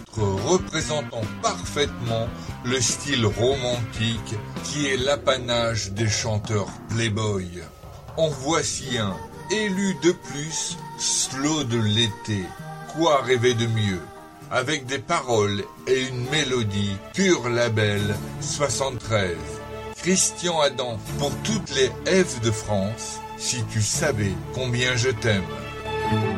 titre représentant parfaitement le style romantique qui est l'apanage des chanteurs playboy. En voici un, élu de plus, slow de l'été. Quoi rêver de mieux? Avec des paroles et une mélodie, pur label 73. Christian Adam pour toutes les F de France, si tu savais combien je t'aime.